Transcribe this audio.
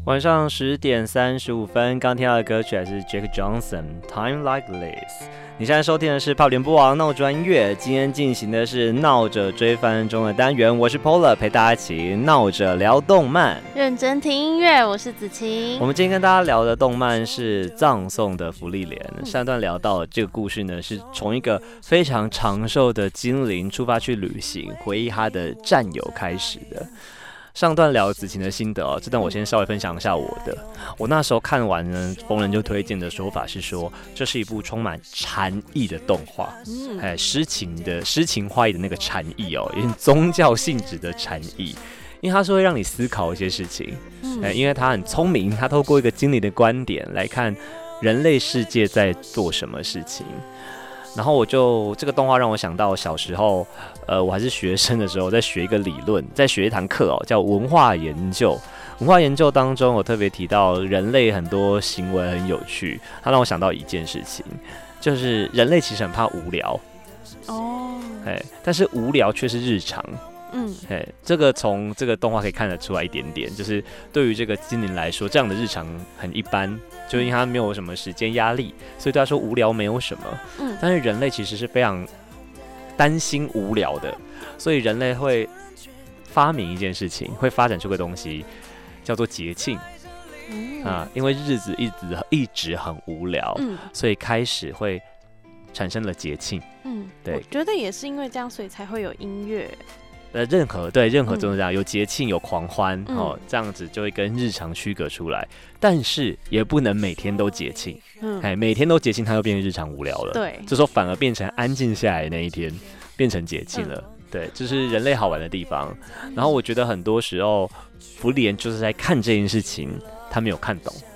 晚上10:35，刚听到的歌曲还是 Jack Johnson，Time Like This。你现在收听的是泡联播网闹着音乐，今天进行的是闹着追番中的单元，我是 Pola， 陪大家一起闹着聊动漫， 认真听音乐。我是子晴。 我们今天跟大家聊的动漫是葬送的芙莉莲。上段聊到的这个故事呢，是从一个非常长寿的精灵出发去旅行，回忆他的战友开始的。上段聊子晴的心得哦，这段我先稍微分享一下我的。我那时候看完呢，逢人就推荐的说法是说，这是一部充满禅意的动画，诗情画意的那个禅意哦，有点宗教性质的禅意，因为它是会让你思考一些事情，因为它很聪明，它透过一个精灵的观点来看人类世界在做什么事情。然后这个动画让我想到小时候，我还是学生的时候，在学一个理论，在学一堂课哦，叫文化研究。文化研究当中，我特别提到人类很多行为很有趣，它让我想到一件事情，就是人类其实很怕无聊，但是无聊却是日常。这个从这个动画可以看得出来一点点，就是对于这个精灵来说，这样的日常很一般，就因为他没有什么时间压力，所以对他说无聊没有什么。但是人类其实是非常担心无聊的，所以人类会发明一件事情，会发展出个东西叫做节庆。因为日子一直很无聊，所以开始会产生了节庆。对， 我觉得也是因为这样，所以才会有音乐。 任何都是这样，有节庆有狂欢，这样子就会跟日常区隔出来。但是也不能每天都节庆，每天都节庆，它又变成日常无聊了。 对， 这时候反而变成安静下来的那一天，变成节庆了。对，这是人类好玩的地方。然后我觉得很多时候，芙莉莲就是在看这件事情，他没有看懂。